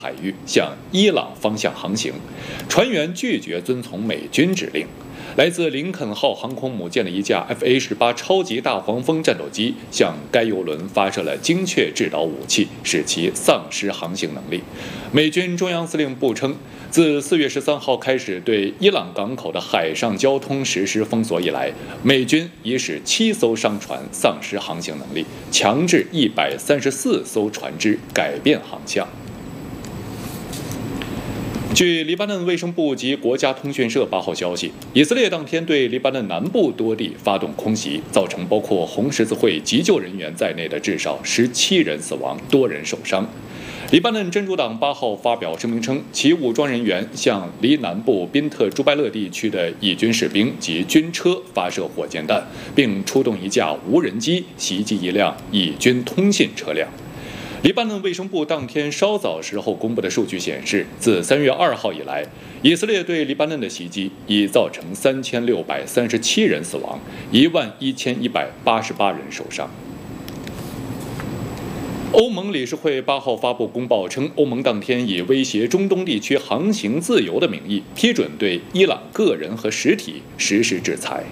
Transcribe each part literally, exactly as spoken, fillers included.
海域向伊朗方向航行，船员拒绝遵从美军指令。来自林肯号航空母舰的一架 F A 十八 超级大黄蜂战斗机向该油轮发射了精确制导武器，使其丧失航行能力。美军中央司令部称，自四月十三号开始对伊朗港口的海上交通实施封锁以来，美军已使七艘商船丧失航行能力，强制一百三十四艘船只改变航向。据黎巴嫩卫生部及国家通讯社八号消息，以色列当天对黎巴嫩南部多地发动空袭，造成包括红十字会急救人员在内的至少十七人死亡，多人受伤。黎巴嫩真主党八号发表声明称，其武装人员向离南部宾特朱拜勒地区的以军士兵及军车发射火箭弹，并出动一架无人机袭击一辆以军通信车辆。黎巴嫩卫生部当天稍早时候公布的数据显示，自三月二号以来，以色列对黎巴嫩的袭击已造成三千六百三十七人死亡，一万一千一百八十八人受伤。欧盟理事会八号发布公报称，欧盟当天以威胁中东地区航行自由的名义，批准对伊朗个人和实体实施制裁。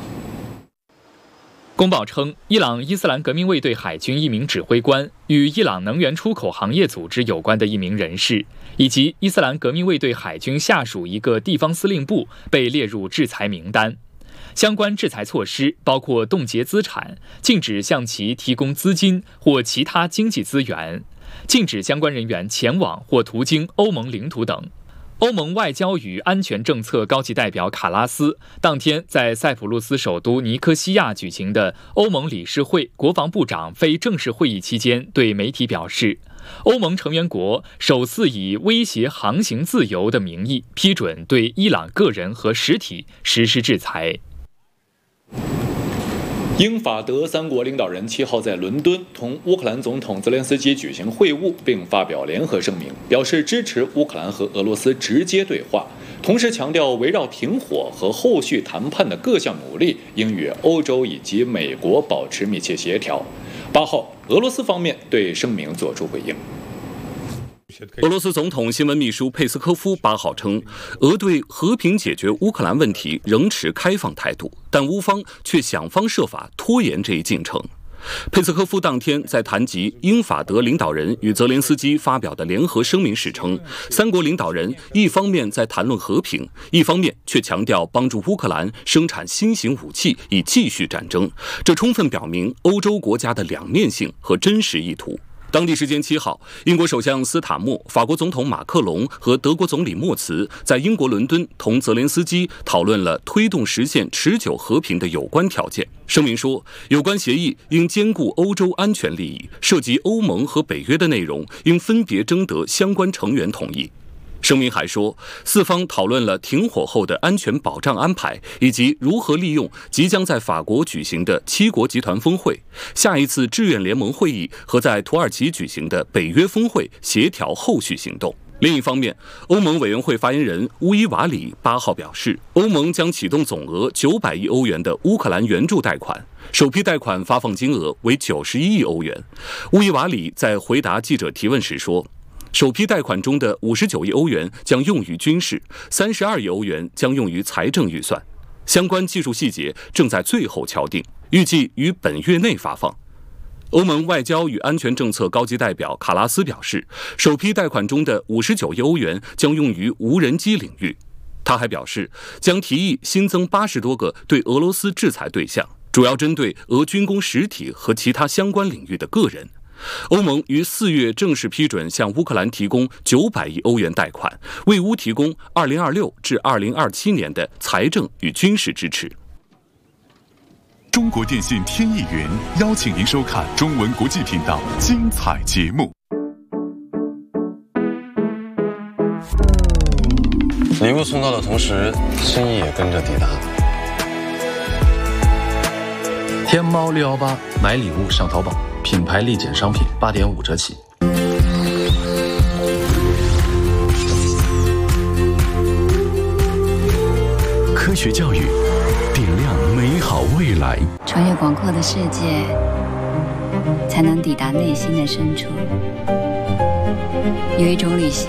公报称，伊朗伊斯兰革命卫队海军一名指挥官、与伊朗能源出口行业组织有关的一名人士，以及伊斯兰革命卫队海军下属一个地方司令部被列入制裁名单。相关制裁措施包括冻结资产、禁止向其提供资金或其他经济资源、禁止相关人员前往或途经欧盟领土等。欧盟外交与安全政策高级代表卡拉斯当天在塞浦路斯首都尼科西亚举行的欧盟理事会国防部长非正式会议期间对媒体表示，欧盟成员国首次以威胁航行自由的名义批准对伊朗个人和实体实施制裁。 英法德三国领导人七号在伦敦同乌克兰总统泽连斯基举行会晤，并发表联合声明，表示支持乌克兰和俄罗斯直接对话，同时强调围绕停火和后续谈判的各项努力应与欧洲以及美国保持密切协调。八号，俄罗斯方面对声明作出回应。 俄罗斯总统新闻秘书佩斯科夫八号称，俄对和平解决乌克兰问题仍持开放态度，但乌方却想方设法拖延这一进程。佩斯科夫当天在谈及英法德领导人与泽连斯基发表的联合声明时称，三国领导人一方面在谈论和平，一方面却强调帮助乌克兰生产新型武器以继续战争，这充分表明欧洲国家的两面性和真实意图。当地时间七号，英国首相斯塔默、法国总统马克龙和德国总理默茨在英国伦敦同泽连斯基讨论了推动实现持久和平的有关条件。声明说，有关协议应兼顾欧洲安全利益，涉及欧盟和北约的内容应分别征得相关成员同意。声明还说，四方讨论了停火后的安全保障安排，以及如何利用即将在法国举行的七国集团峰会、下一次志愿联盟会议和在土耳其举行的北约峰会协调后续行动。另一方面，欧盟委员会发言人乌伊瓦里八号表示，欧盟将启动总额九百亿欧元的乌克兰援助贷款，首批贷款发放金额为九十一亿欧元。乌伊瓦里在回答记者提问时说，首批贷款中的五十九亿欧元将用于军事，三十二亿欧元将用于财政预算。相关技术细节正在最后敲定，预计于本月内发放。欧盟外交与安全政策高级代表卡拉斯表示，首批贷款中的五十九亿欧元将用于无人机领域。他还表示，将提议新增八十多个对俄罗斯制裁对象，主要针对俄军工实体和其他相关领域的个人。欧盟于四月正式批准向乌克兰提供九百亿欧元贷款，为乌提供二零二六至二零二七年的财政与军事支持。 中国电信天翼云邀请您收看中文国际频道精彩节目。 礼物送到的同时，心意也跟着抵达。 天猫六一八买礼物上淘宝，品牌立减商品八点五折起。 科学教育，点亮美好未来。 穿越广阔的世界，才能抵达内心的深处。 有一种旅行